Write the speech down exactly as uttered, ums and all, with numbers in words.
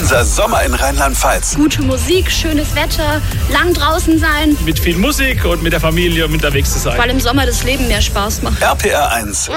Unser Sommer in Rheinland-Pfalz. Gute Musik, schönes Wetter, lang draußen sein. Mit viel Musik und mit der Familie unterwegs zu sein. Weil im Sommer das Leben mehr Spaß macht. R P R eins